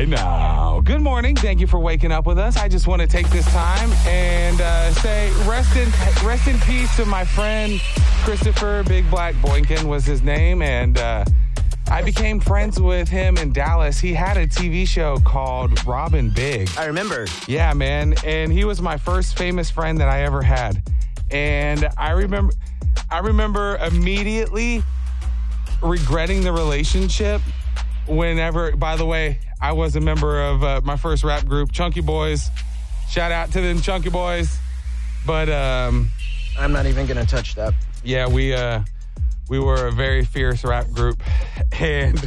right now. Good morning. Thank you for waking up with us. I just want to take this time and say rest in peace to my friend Christopher Big Black Boykin was his name. And I became friends with him in Dallas. He had a TV show called Robin Big. I remember. Yeah, man. And he was my first famous friend that I ever had. And I remember immediately regretting the relationship whenever, by the way, I was a member of my first rap group, Chunky Boys. Shout out to them Chunky Boys. But I'm not even going to touch that. Yeah, we were a very fierce rap group. And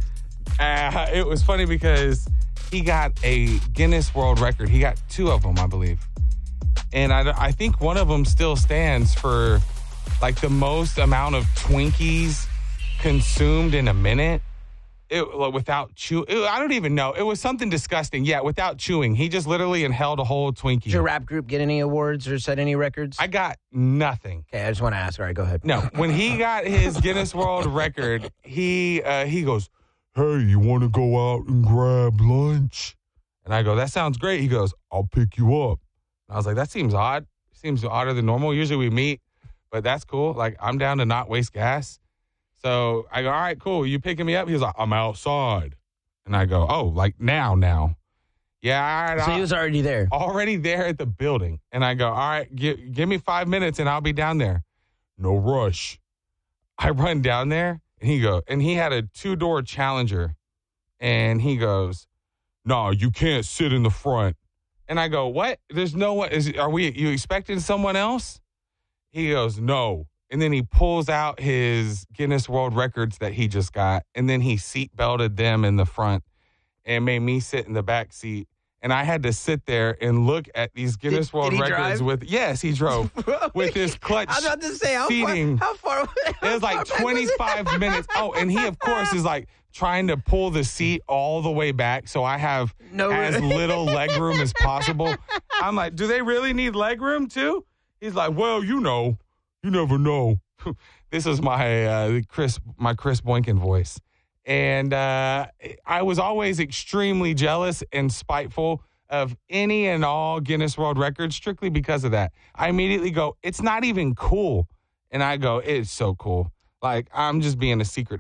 it was funny because he got a Guinness World Record. He got 2 of them, I believe. And I think one of them still stands for like the most amount of Twinkies consumed in a minute. Without chewing. I don't even know. It was something disgusting. Yeah, without chewing. He just literally inhaled a whole Twinkie. Did your rap group get any awards or set any records? I got nothing. Okay, I just want to ask. All right, go ahead. No, when he got his Guinness World Record, he goes, "Hey, you want to go out and grab lunch?" And I go, "That sounds great." He goes, "I'll pick you up." And I was like, "That seems odd. Seems odder than normal. Usually we meet, but that's cool. Like, I'm down to not waste gas." So I go, "All right, cool. You picking me up?" He was like, "I'm outside." And I go, "Oh, like now." Yeah. All right, so he was already there. Already there at the building. And I go, "All right, give me 5 minutes and I'll be down there." No rush. I run down there and he had a 2-door Challenger. And he goes, "No, you can't sit in the front." And I go, "What? There's no one. You expecting someone else?" He goes, "No." And then he pulls out his Guinness World Records that he just got. And then he seat belted them in the front and made me sit in the back seat. And I had to sit there and look at these Guinness World Records drive? Yes, he drove with his clutch I was about to say, seating. How far? It was like 25 minutes. Oh, and he, of course, is like trying to pull the seat all the way back so I have as little leg room as possible. I'm like, do they really need leg room too? He's like, well, you know. You never know. This is my Chris Boykin voice. And I was always extremely jealous and spiteful of any and all Guinness World Records strictly because of that. I immediately go, it's not even cool. And I go, it's so cool. Like, I'm just being a secret